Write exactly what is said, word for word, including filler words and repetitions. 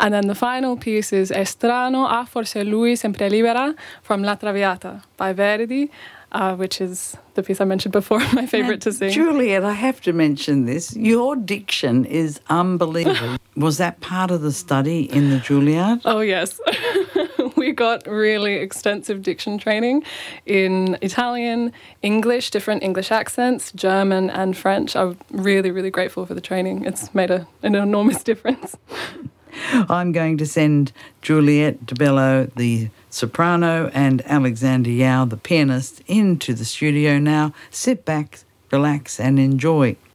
And then the final piece is È strano, ah forse lui sempre libera from La Traviata by Verdi, uh, which is the piece I mentioned before, my favourite to sing. Juliet, I have to mention this. Your diction is unbelievable. Was that part of the study in the Juilliard? Oh, yes. We got really extensive diction training in Italian, English, different English accents, German and French. I'm really, really grateful for the training. It's made a, an enormous difference. I'm going to send Juliet de Bello, the soprano, and Alexander Yao, the pianist, into the studio now. Sit back, relax and enjoy.